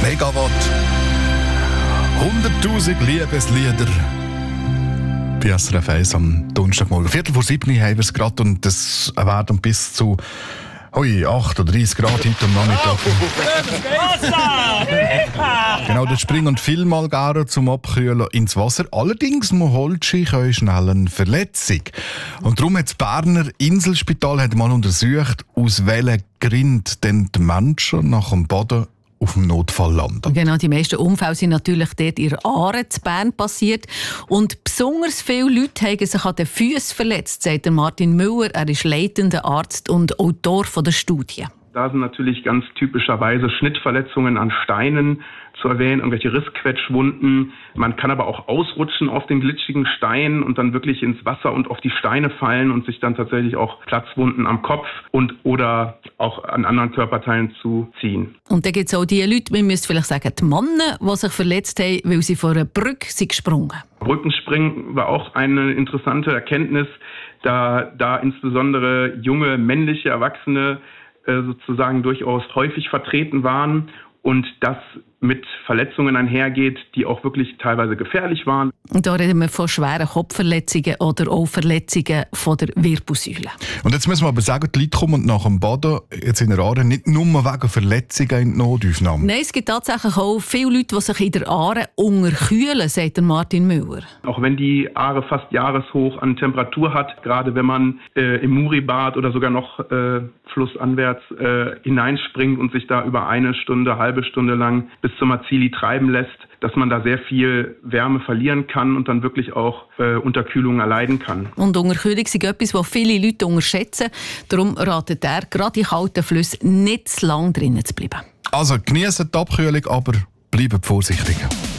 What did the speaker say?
Megawatt. 100'000 Liebeslieder. Bei SRF 1 am Donnerstagmorgen. 6:45 haben wir es gerade und das werden bis zu 8 oder 30 Grad heute am Nachmittag. Genau, das Spring- und Filmalgaren zum Abkühlen ins Wasser. Allerdings muss Holzschi schnell eine Verletzung. Und darum hat das Berner Inselspital mal untersucht, aus welchen Gründen denn die Menschen nach dem Boden auf dem Notfall landen. Genau, die meisten Unfälle sind natürlich dort in Aare in Bern passiert. Und besonders viele Leute haben sich an den Füßen verletzt, sagt Martin Müller. Er ist leitender Arzt und Autor der Studie. Da sind natürlich ganz typischerweise Schnittverletzungen an Steinen zu erwähnen, irgendwelche Rissquetschwunden. Man kann aber auch ausrutschen auf den glitschigen Stein und dann wirklich ins Wasser und auf die Steine fallen und sich dann tatsächlich auch Platzwunden am Kopf und oder auch an anderen Körperteilen zuziehen. Und dann gibt es auch die Leute, man müsste vielleicht sagen, die Männer, die sich verletzt haben, weil sie vor einer Brücke gesprungen sind. Brückenspringen war auch eine interessante Erkenntnis, da insbesondere junge männliche Erwachsene sozusagen durchaus häufig vertreten waren und das mit Verletzungen einhergeht, die auch wirklich teilweise gefährlich waren. Und da reden wir von schweren Kopfverletzungen oder auch Verletzungen von der Wirbelsäule. Und jetzt müssen wir aber sagen, die Leute kommen nach dem Boden jetzt in der Aare nicht nur wegen Verletzungen in die Notaufnahme. Nein, es gibt tatsächlich auch viele Leute, die sich in der Aare unterkühlen, sagt Martin Müller. Auch wenn die Aare fast jahreshoch an Temperatur hat, gerade wenn man im Muribad oder sogar noch flussanwärts hineinspringt und sich da über eine Stunde, halbe Stunde lang bis zum Mazili treiben lässt, dass man da sehr viel Wärme verlieren kann und dann wirklich auch Unterkühlung erleiden kann. Und Unterkühlung ist etwas, was viele Leute unterschätzen. Darum ratet er, gerade in kalten Flüssen nicht zu lange drinnen zu bleiben. Also genießen die Abkühlung, aber bleibt vorsichtig.